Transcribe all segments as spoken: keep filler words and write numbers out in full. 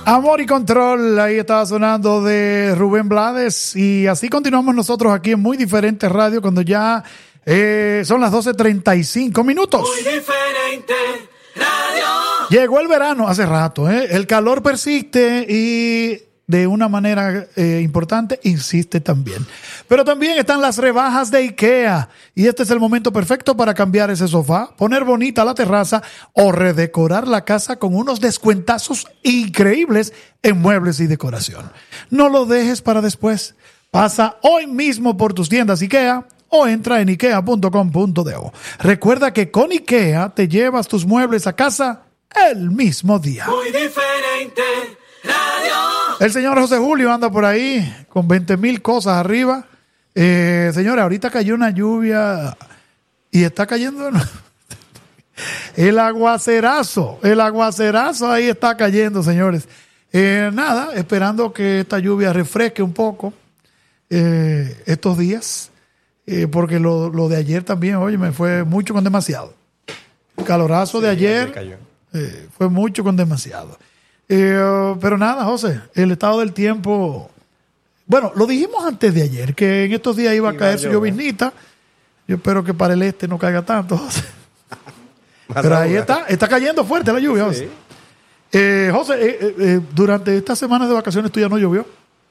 Amor y Control, ahí estaba sonando de Rubén Blades. Y así continuamos nosotros aquí en Muy Diferente Radio cuando ya eh, son las doce treinta y cinco minutos. Muy Diferente Radio. Llegó el verano hace rato, ¿eh? El calor persiste y de una manera eh, importante insiste también. Pero también están las rebajas de IKEA y este es el momento perfecto para cambiar ese sofá, poner bonita la terraza o redecorar la casa con unos descuentazos increíbles en muebles y decoración. No lo dejes para después. Pasa hoy mismo por tus tiendas IKEA o entra en ikea punto com punto do. Recuerda que con IKEA te llevas tus muebles a casa el mismo día. Muy Diferente Radio. El señor José Julio anda por ahí con veinte mil cosas arriba. Eh, señores, ahorita cayó una lluvia y está cayendo el aguacerazo. El aguacerazo ahí está cayendo, señores. Eh, nada, esperando que esta lluvia refresque un poco eh, estos días. Eh, porque lo, lo de ayer también, oye, me fue mucho con demasiado. El calorazo sí, de ayer eh, fue mucho con demasiado. Eh, pero nada, José, el estado del tiempo. Bueno, lo dijimos antes de ayer, que en estos días iba a caer su lloviznita. Yo espero que para el este no caiga tanto, José. Pero ahí está, está cayendo fuerte la lluvia, José. Sí. Eh, José, eh, eh, eh, durante estas semanas de vacaciones tuya no llovió.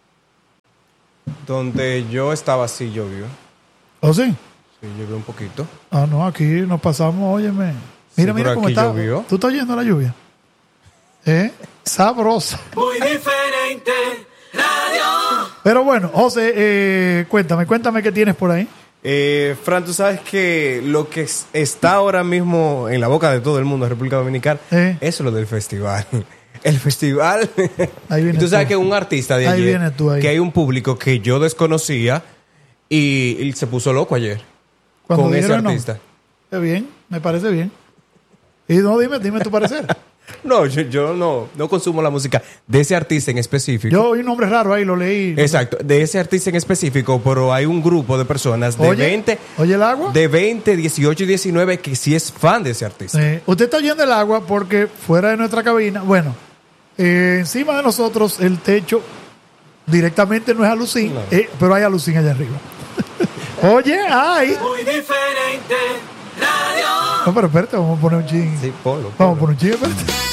Donde yo estaba sí llovió. ¿Oh, sí? Sí, llovió un poquito. Ah, no, aquí nos pasamos, óyeme. Mira, sí, mira cómo está. Llovió. ¿Tú estás oyendo la lluvia? ¿Eh? Sabrosa. Muy Diferente Radio. Pero bueno, José, eh, cuéntame, cuéntame qué tienes por ahí. Eh, Fran, tú sabes que lo que está ahora mismo en la boca de todo el mundo en República Dominicana ¿Eh? es lo del festival. El festival. Ahí viene tú sabes tú. que un artista de ahí ayer, viene tú ahí. que hay un público que yo desconocía y, y se puso loco ayer Cuando con ese no. artista. Está bien, me parece bien. Y no, dime, dime tu parecer. No, yo, yo no, no consumo la música de ese artista en específico. Yo oí un nombre raro ahí, lo leí. Exacto, de ese artista en específico, pero hay un grupo de personas de oye, veinte, oye el agua, de veinte, dieciocho y diecinueve que sí es fan de ese artista. Eh, usted está oyendo el agua porque fuera de nuestra cabina, bueno, eh, encima de nosotros el techo directamente no es alucín, no. eh, pero hay alucín allá arriba. Oye, ay. Muy Diferente Radio. No, pero espérate, vamos a poner un ching. Sí, ponlo, ponlo. Vamos a poner un ching, espérate.